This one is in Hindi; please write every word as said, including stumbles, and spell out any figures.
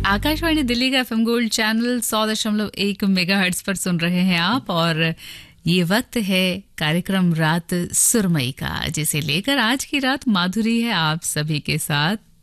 आकाशवाणी दिल्ली का एफएम गोल्ड चैनल सौ दशमलव एक मेगाहर्ट्ज पर सुन रहे हैं आप, और ये वक्त है कार्यक्रम रात सुरमई का, जिसे लेकर आज की रात माधुरी है आप सभी के साथ।